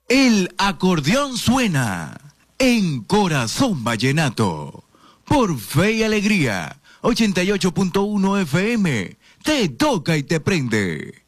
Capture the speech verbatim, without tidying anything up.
El acordeón suena en Corazón Vallenato. Por Fe y Alegría, ochenta y ocho punto uno F M. Te toca y te prende.